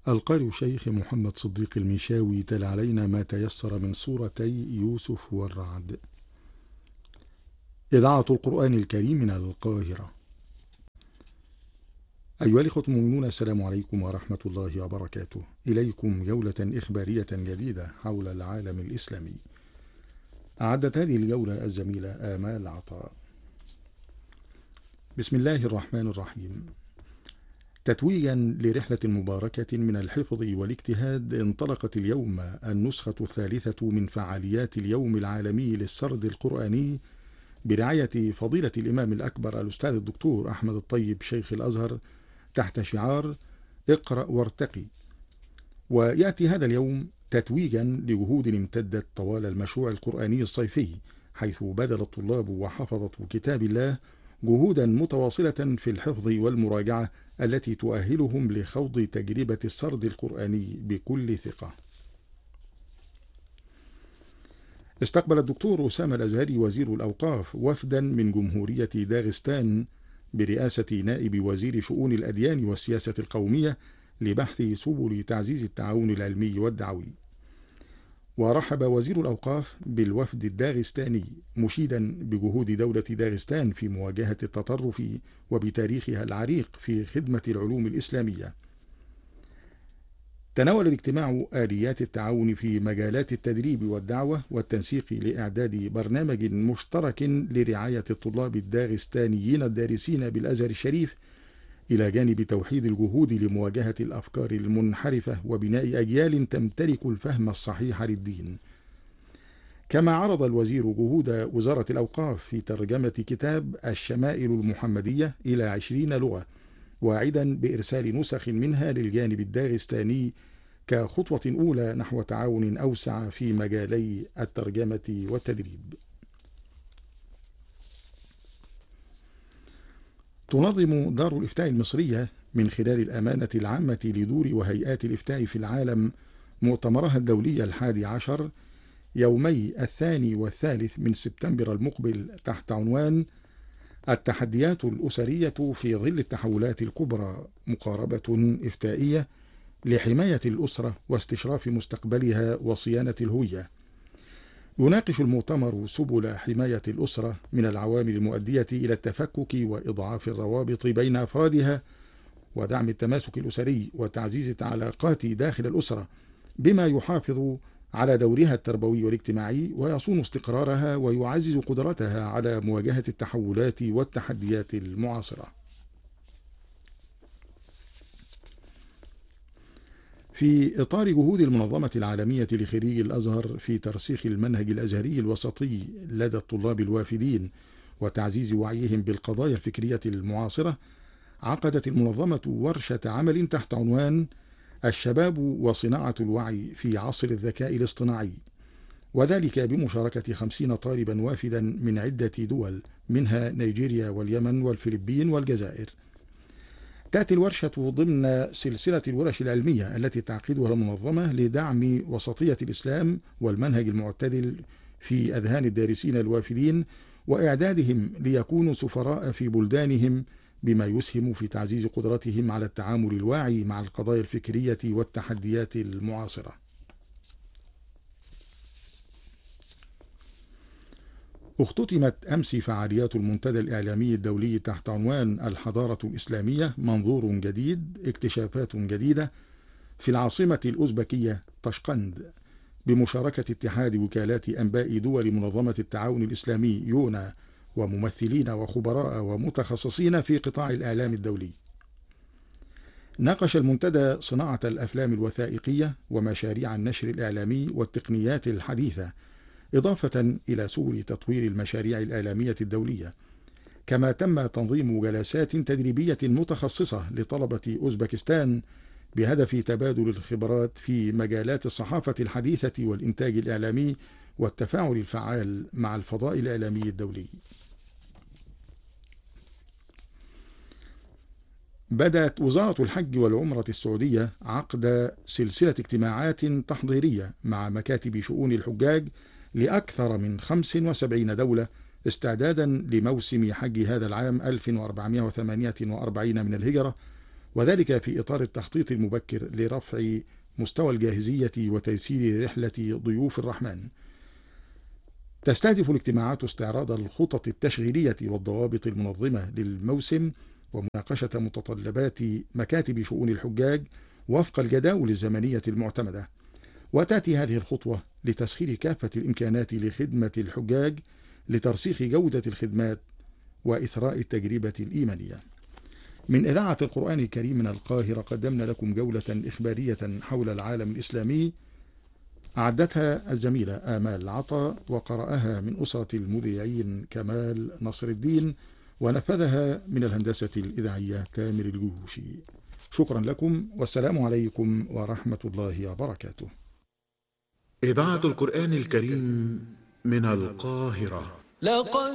القارئ الشيخ محمد صديق المنشاوي تلا علينا ما تيسر من سورتي يوسف والرعد. إذاعة القرآن الكريم من القاهرة. أيها الإخوة المؤمنون، السلام عليكم ورحمة الله وبركاته. إليكم جولة إخبارية جديدة حول العالم الإسلامي. أعدت هذه الجولة الزميلة آمال عطاء. بسم الله الرحمن الرحيم. تتويجا لرحلة مباركة من الحفظ والاجتهاد، انطلقت اليوم النسخة الثالثة من فعاليات اليوم العالمي للسرد القرآني برعاية فضيلة الإمام الأكبر الأستاذ الدكتور أحمد الطيب شيخ الأزهر تحت شعار اقرأ وارتقي. ويأتي هذا اليوم تتويجا لجهود امتدت طوال المشروع القرآني الصيفي، حيث بذل الطلاب وحفظة كتاب الله جهودا متواصلة في الحفظ والمراجعة التي تؤهلهم لخوض تجربة السرد القرآني بكل ثقة. استقبل الدكتور أسامة الأزهري وزير الأوقاف وفدا من جمهورية داغستان برئاسة نائب وزير شؤون الأديان والسياسة القومية لبحث سبل تعزيز التعاون العلمي والدعوي. ورحب وزير الأوقاف بالوفد الداغستاني مشيدا بجهود دولة داغستان في مواجهة التطرف وبتاريخها العريق في خدمة العلوم الإسلامية. تناول الاجتماع آليات التعاون في مجالات التدريب والدعوة والتنسيق لإعداد برنامج مشترك لرعاية الطلاب الداغستانيين الدارسين بالأزهر الشريف، إلى جانب توحيد الجهود لمواجهة الأفكار المنحرفة وبناء أجيال تمتلك الفهم الصحيح للدين. كما عرض الوزير جهود وزارة الأوقاف في ترجمة كتاب الشمائل المحمدية إلى 20 لغة، واعدا بإرسال نسخ منها للجانب الداغستاني كخطوة أولى نحو تعاون أوسع في مجالي الترجمة والتدريب. تنظم دار الإفتاء المصرية من خلال الأمانة العامة لدور وهيئات الإفتاء في العالم مؤتمرها الدولي 11 يومي 2 و3 من سبتمبر المقبل تحت عنوان التحديات الأسرية في ظل التحولات الكبرى، مقاربة إفتائية لحماية الأسرة واستشراف مستقبلها وصيانة الهوية. يناقش المؤتمر سبل حماية الأسرة من العوامل المؤدية إلى التفكك وإضعاف الروابط بين أفرادها، ودعم التماسك الأسري وتعزيز العلاقات داخل الأسرة، بما يحافظ على دورها التربوي والاجتماعي ويصون استقرارها ويعزز قدرتها على مواجهة التحولات والتحديات المعاصرة. في إطار جهود المنظمة العالمية لخريجي الأزهر في ترسيخ المنهج الأزهري الوسطي لدى الطلاب الوافدين وتعزيز وعيهم بالقضايا الفكرية المعاصرة، عقدت المنظمة ورشة عمل تحت عنوان الشباب وصناعة الوعي في عصر الذكاء الاصطناعي، وذلك بمشاركة 50 طالبا وافدا من عدة دول، منها نيجيريا واليمن والفلبين والجزائر. تأتي الورشة ضمن سلسلة الورش العلمية التي تعقدها المنظمة لدعم وسطية الإسلام والمنهج المعتدل في أذهان الدارسين الوافدين وإعدادهم ليكونوا سفراء في بلدانهم، بما يسهم في تعزيز قدرتهم على التعامل الواعي مع القضايا الفكرية والتحديات المعاصرة. اختتمت أمس فعاليات المنتدى الإعلامي الدولي تحت عنوان الحضارة الإسلامية، منظور جديد، اكتشافات جديدة، في العاصمة الأوزبكية طشقند، بمشاركة اتحاد وكالات أنباء دول منظمة التعاون الإسلامي يونا وممثلين وخبراء ومتخصصين في قطاع الإعلام الدولي. ناقش المنتدى صناعة الأفلام الوثائقية ومشاريع النشر الإعلامي والتقنيات الحديثة، إضافة إلى سبل تطوير المشاريع الإعلامية الدولية. كما تم تنظيم جلسات تدريبية متخصصة لطلبة أوزبكستان بهدف تبادل الخبرات في مجالات الصحافة الحديثة والإنتاج الإعلامي والتفاعل الفعال مع الفضاء الإعلامي الدولي. بدأت وزارة الحج والعمرة السعودية عقد سلسلة اجتماعات تحضيرية مع مكاتب شؤون الحجاج لأكثر من 75 دولة استعدادا لموسم حج هذا العام 1448 من الهجرة، وذلك في إطار التخطيط المبكر لرفع مستوى الجاهزية وتيسير رحلة ضيوف الرحمن. تستهدف الاجتماعات استعراض الخطط التشغيلية والضوابط المنظمة للموسم ومناقشة متطلبات مكاتب شؤون الحجاج وفق الجداول الزمنية المعتمدة. وتأتي هذه الخطوة لتسخير كافة الإمكانات لخدمة الحجاج لترسيخ جودة الخدمات وإثراء التجربة الإيمانية. من إذاعة القرآن الكريم من القاهرة قدمنا لكم جولة إخبارية حول العالم الإسلامي، أعدتها الزميلة آمال عطا وقرأها من أسرة المذيعين كمال نصر الدين، ونفذها من الهندسة الإذاعية تامر الجوشي. شكرا لكم والسلام عليكم ورحمة الله وبركاته. إذاعة القرآن الكريم من القاهرة.